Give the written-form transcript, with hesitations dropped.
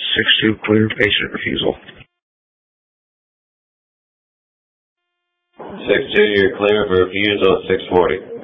6-2 clear, patient refusal. 6-2, you're clear for refusal at 640.